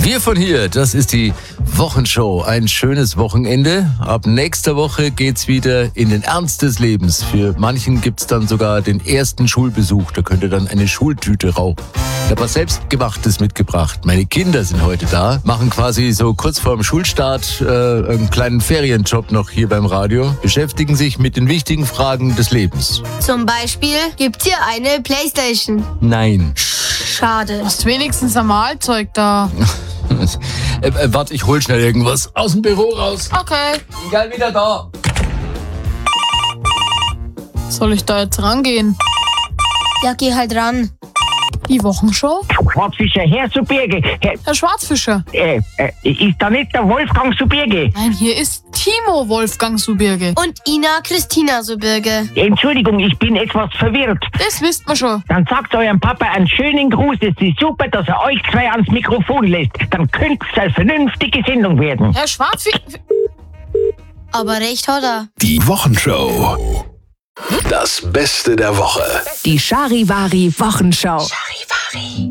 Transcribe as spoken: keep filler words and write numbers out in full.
Wir von hier, das ist die Wochenshow. Ein schönes Wochenende. Ab nächster Woche geht's wieder in den Ernst des Lebens. Für manchen gibt's dann sogar den ersten Schulbesuch. Da könnt ihr dann eine Schultüte rauchen. Ich habe was Selbstgemachtes mitgebracht. Meine Kinder sind heute da, machen quasi so kurz vorm Schulstart äh, einen kleinen Ferienjob noch hier beim Radio, beschäftigen sich mit den wichtigen Fragen des Lebens. Zum Beispiel, gibt's hier eine Playstation? Nein. Schade. Hast wenigstens ein Mahlzeug da. äh, äh, warte, ich hol schnell irgendwas aus dem Büro raus. Okay. Bin gleich wieder da. Soll ich da jetzt rangehen? Ja, geh halt ran. Die Wochenshow? Schwarzfischer, Herr Subirge. Herr, Herr Schwarzfischer. äh, äh, ist da nicht der Wolfgang Subirge? Nein, hier ist Timo Wolfgang Subirge. Und Ina Christina Subirge. Entschuldigung, ich bin etwas verwirrt. Das wisst man schon. Dann sagt eurem Papa einen schönen Gruß. Es ist super, dass er euch zwei ans Mikrofon lässt. Dann könnte es eine vernünftige Sendung werden. Herr Schwarzfischer. Aber recht hat er. Die Wochenshow. Das Beste der Woche. Die Charivari Wochenschau.